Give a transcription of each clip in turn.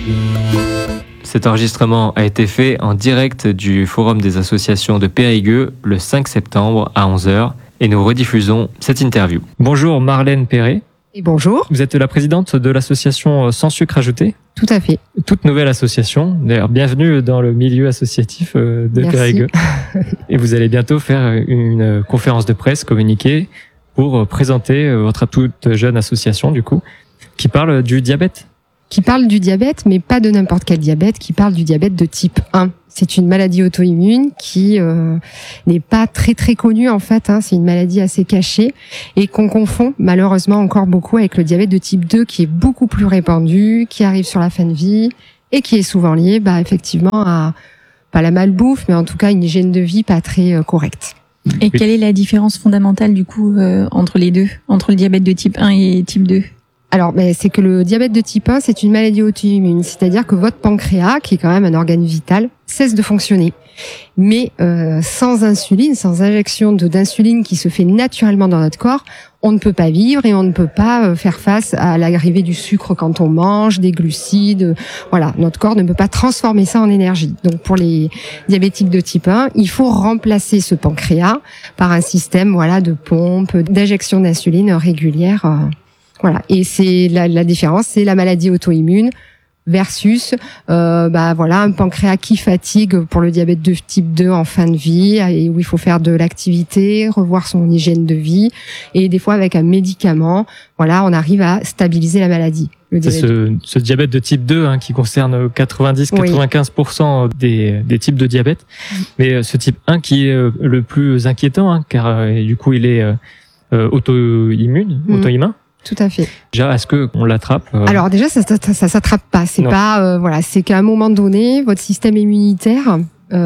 Cet enregistrement a été fait en direct du Forum des associations de Périgueux le 5 septembre à 11h et nous rediffusons cette interview. Bonjour Marlène Perret. Et bonjour. Vous êtes la présidente de l'association Sans Sucre Ajouté. Tout à fait. Toute nouvelle association. D'ailleurs, bienvenue dans le milieu associatif de Périgueux. Et vous allez bientôt faire une conférence de presse communiquée pour présenter votre toute jeune association, du coup, qui parle du diabète. Qui parle du diabète, mais pas de n'importe quel diabète, qui parle du diabète de type 1. C'est une maladie auto-immune qui n'est pas très très connue en fait. C'est une maladie assez cachée et qu'on confond malheureusement encore beaucoup avec le diabète de type 2 qui est beaucoup plus répandu, qui arrive sur la fin de vie et qui est souvent lié effectivement à pas la malbouffe, mais en tout cas une hygiène de vie pas très correcte. Et quelle est la différence fondamentale du coup entre les deux, entre le diabète de type 1 et type 2 ? Alors, c'est que le diabète de type 1, c'est une maladie auto-immune, c'est-à-dire que votre pancréas, qui est quand même un organe vital, cesse de fonctionner. Mais sans insuline, sans injection d'insuline qui se fait naturellement dans notre corps, on ne peut pas vivre et on ne peut pas faire face à l'arrivée du sucre quand on mange, des glucides. Voilà, notre corps ne peut pas transformer ça en énergie. Donc pour les diabétiques de type 1, il faut remplacer ce pancréas par un système de pompe, d'injection d'insuline régulière. Voilà, et c'est la différence, c'est la maladie auto-immune versus un pancréas qui fatigue pour le diabète de type 2 en fin de vie et où il faut faire de l'activité, revoir son hygiène de vie et des fois avec un médicament, on arrive à stabiliser la maladie. C'est ce diabète de type 2 qui concerne 90-95% des types de diabète, mais ce type 1 qui est le plus inquiétant car du coup il est auto-immun. Tout à fait. Déjà, est-ce que on l'attrape Alors déjà, ça s'attrape pas. C'est pas c'est qu'à un moment donné, votre système immunitaire,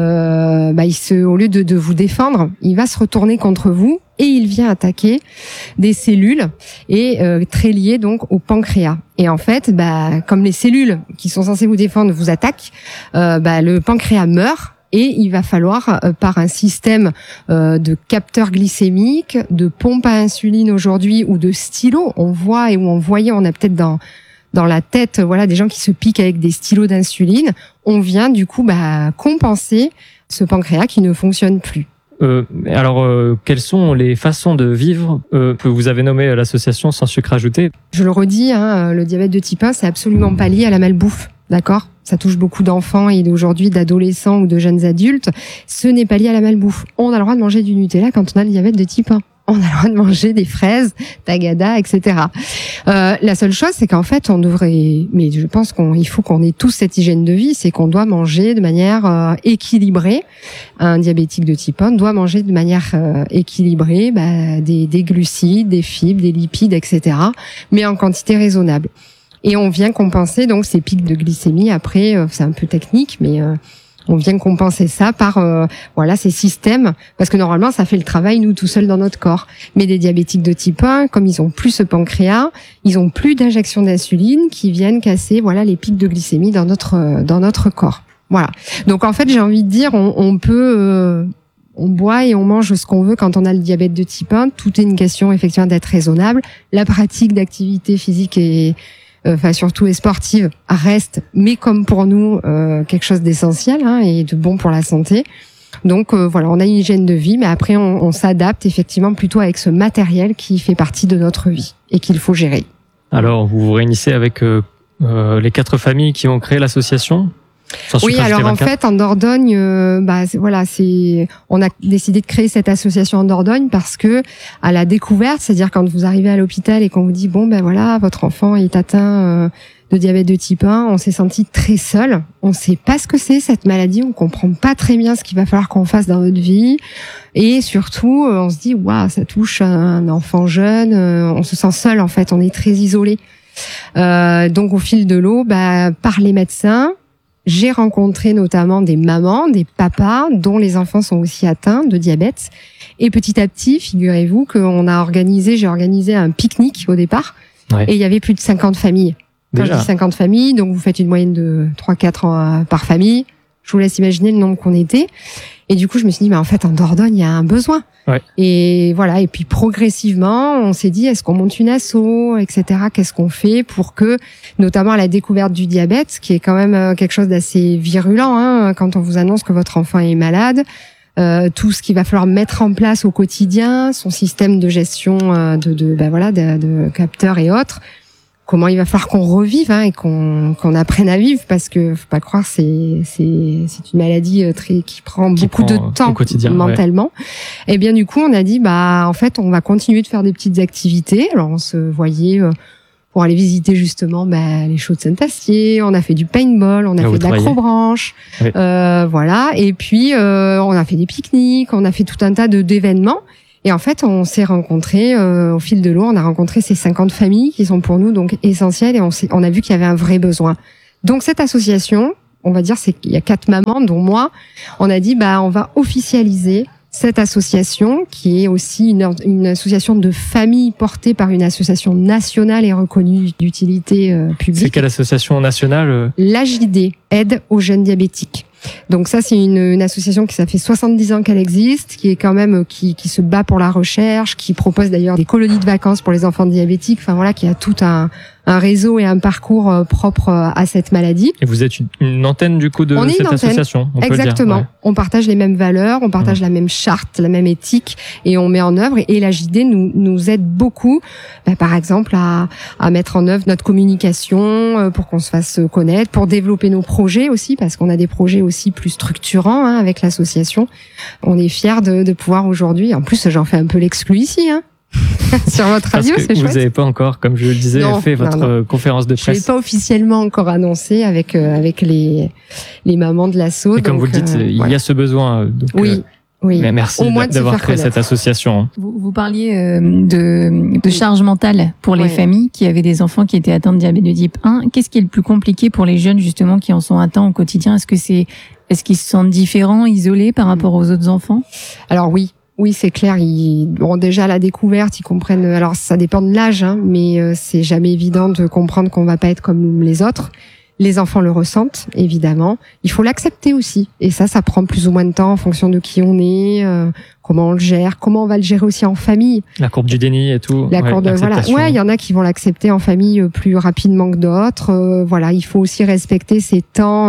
au lieu de vous défendre, il va se retourner contre vous et il vient attaquer des cellules et très liées donc au pancréas. Et en fait, comme les cellules qui sont censées vous défendre vous attaquent, le pancréas meurt. Et il va falloir, par un système de capteurs glycémiques, de pompe à insuline aujourd'hui ou de stylos, on a peut-être dans la tête, des gens qui se piquent avec des stylos d'insuline. On vient du coup compenser ce pancréas qui ne fonctionne plus. Quelles sont les façons de vivre que vous avez nommé l'association Sans Sucre Ajouté ? Je le redis, le diabète de type 1, c'est absolument pas lié à la malbouffe. D'accord ? Ça touche beaucoup d'enfants et d'aujourd'hui d'adolescents ou de jeunes adultes. Ce n'est pas lié à la malbouffe. On a le droit de manger du Nutella quand on a le diabète de type 1. On a le droit de manger des fraises, tagada, etc. La seule chose, c'est qu'en fait, mais je pense qu'il faut qu'on ait tous cette hygiène de vie, c'est qu'on doit manger de manière équilibrée. Un diabétique de type 1 doit manger de manière équilibrée des glucides, des fibres, des lipides, etc. mais en quantité raisonnable. Et on vient compenser donc ces pics de glycémie. Après, c'est un peu technique, mais on vient compenser ça par ces systèmes, parce que normalement ça fait le travail nous tout seuls dans notre corps. Mais des diabétiques de type 1, comme ils ont plus ce pancréas, ils ont plus d'injection d'insuline qui viennent casser les pics de glycémie dans notre corps. Voilà. Donc en fait, j'ai envie de dire, on peut on boit et on mange ce qu'on veut quand on a le diabète de type 1. Tout est une question effectivement d'être raisonnable. La pratique d'activité physique et surtout et sportive reste, mais comme pour nous quelque chose d'essentiel et de bon pour la santé. Donc on a une hygiène de vie, mais après on s'adapte effectivement plutôt avec ce matériel qui fait partie de notre vie et qu'il faut gérer. Alors vous vous réunissez avec les 4 familles qui ont créé l'association ? Oui, alors en fait en Dordogne, on a décidé de créer cette association en Dordogne parce que à la découverte, c'est-à-dire quand vous arrivez à l'hôpital et qu'on vous dit votre enfant est atteint de diabète de type 1, on s'est senti très seul. On sait pas ce que c'est cette maladie, on comprend pas très bien ce qu'il va falloir qu'on fasse dans notre vie et surtout on se dit ça touche un enfant jeune, on se sent seul en fait, on est très isolé. Donc au fil de l'eau, par les médecins, j'ai rencontré notamment des mamans, des papas dont les enfants sont aussi atteints de diabète. Et petit à petit, figurez-vous que j'ai organisé un pique-nique au départ. Et il y avait plus de 50 familles. Quand je dis 50 familles, donc vous faites une moyenne de 3-4 par famille. Je vous laisse imaginer le nombre qu'on était. Et du coup, je me suis dit, mais en fait, en Dordogne, il y a un besoin. Ouais. Et voilà. Et puis, progressivement, on s'est dit, est-ce qu'on monte une asso, etc. Qu'est-ce qu'on fait pour que, notamment à la découverte du diabète, qui est quand même quelque chose d'assez virulent, hein, quand on vous annonce que votre enfant est malade, tout ce qu'il va falloir mettre en place au quotidien, son système de gestion de capteurs et autres. Comment il va falloir qu'on revive et qu'on apprenne à vivre, parce que faut pas croire, c'est une maladie qui prend beaucoup de temps mentalement. Ouais. Et bien du coup on a dit en fait on va continuer de faire des petites activités. Alors on se voyait pour aller visiter justement les chaux de Saint-Astier, on a fait du paintball, on a fait de l'acrobranche, oui. Voilà. Et puis on a fait des pique-niques, on a fait tout un tas d'événements. Et en fait, on s'est rencontrés au fil de l'eau. On a rencontré ces 50 familles qui sont pour nous donc essentielles, et on a vu qu'il y avait un vrai besoin. Donc cette association, on va dire, c'est qu'il y a 4 mamans, dont moi, on a dit on va officialiser cette association qui est aussi une association de famille portée par une association nationale et reconnue d'utilité publique. C'est quelle association nationale? L'AJD, Aide aux jeunes diabétiques. Donc ça, c'est une association ça fait 70 ans qu'elle existe, qui est quand même qui se bat pour la recherche, qui propose d'ailleurs des colonies de vacances pour les enfants diabétiques. Enfin voilà, qui a tout un réseau et un parcours propre à cette maladie. Et vous êtes une antenne du coup de cette association, on exactement. Peut le dire. Ouais. On partage les mêmes valeurs, on partage la même charte, la même éthique, et on met en œuvre. Et l'AJD nous aide beaucoup, par exemple à mettre en œuvre notre communication pour qu'on se fasse connaître, pour développer nos projets aussi, parce qu'on a des projets aussi plus structurants avec l'association. On est fiers de pouvoir aujourd'hui. En plus, j'en fais un peu l'exclu ici. Sur votre radio, c'est chouette. Vous n'avez pas encore, comme je le disais, fait votre conférence de presse. Je l'ai pas officiellement encore annoncé avec les mamans de l'asso. Et comme vous le dites, il y a ce besoin. Donc, oui. Mais merci d'avoir créé cette association. Vous parliez de charge mentale pour les familles qui avaient des enfants qui étaient atteints de diabète de type 1. Qu'est-ce qui est le plus compliqué pour les jeunes justement qui en sont atteints au quotidien? Est-ce qu'ils se sentent différents, isolés par rapport aux autres enfants? Alors oui, c'est clair. Déjà à la découverte, ils comprennent. Alors ça dépend de l'âge, mais c'est jamais évident de comprendre qu'on va pas être comme les autres. Les enfants le ressentent, évidemment. Il faut l'accepter aussi. Et ça prend plus ou moins de temps en fonction de qui on est, comment on le gère, comment on va le gérer aussi en famille. La courbe du déni et tout. La courbe, voilà. Ouais, il y en a qui vont l'accepter en famille plus rapidement que d'autres. Voilà, il faut aussi respecter ces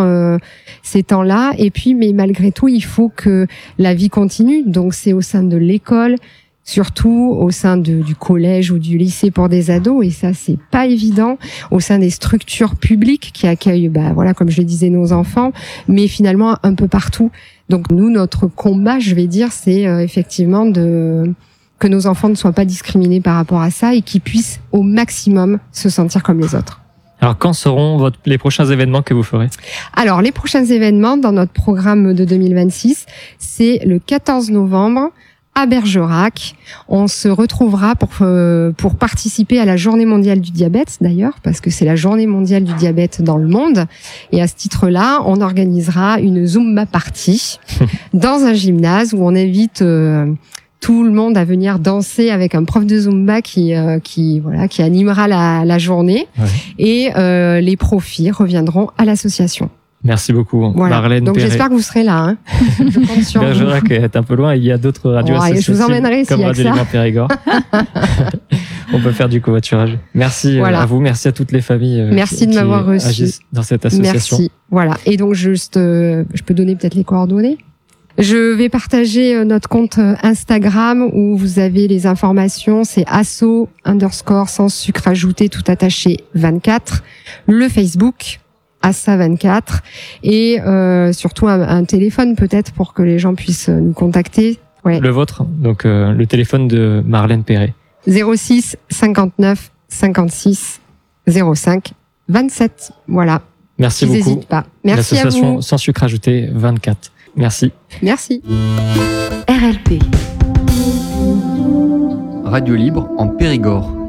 temps-là. Et puis, mais malgré tout, il faut que la vie continue. Donc, c'est au sein de l'école, surtout au sein du collège ou du lycée pour des ados, et ça c'est pas évident, au sein des structures publiques qui accueillent comme je le disais, nos enfants, mais finalement un peu partout. Donc nous, notre combat, je vais dire, c'est effectivement que nos enfants ne soient pas discriminés par rapport à ça, et qu'ils puissent au maximum se sentir comme les autres. Alors, quand seront les prochains événements que vous ferez? Alors, les prochains événements dans notre programme de 2026, c'est le 14 novembre à Bergerac. On se retrouvera pour participer à la Journée mondiale du diabète, d'ailleurs, parce que c'est la Journée mondiale du diabète dans le monde. Et à ce titre-là, on organisera une Zumba party dans un gymnase où on invite tout le monde à venir danser avec un prof de Zumba qui animera la journée. Ouais. Et les profits reviendront à l'association. Merci beaucoup, voilà. Marlène Donc Perret. J'espère que vous serez là. Je compte sur Bergerac est un peu loin. Il y a d'autres radios associatives. Je vous emmènerai comme Radio Libre Périgord. On peut faire du covoiturage. Merci à vous, merci à toutes les familles. Merci de m'avoir reçu dans cette association. Merci. Voilà. Et donc je peux donner peut-être les coordonnées. Je vais partager notre compte Instagram où vous avez les informations. C'est asso_ sans sucre ajouté tout attaché 24. Le Facebook ASSA24 et surtout un téléphone peut-être pour que les gens puissent nous contacter. Ouais. Le vôtre, donc le téléphone de Marlène Perret. 06 59 56 05 27. Voilà. Merci beaucoup. N'hésite pas. Merci à vous. L'association Sans Sucre Ajouté 24. Merci. Merci. RLP. Radio Libre en Périgord.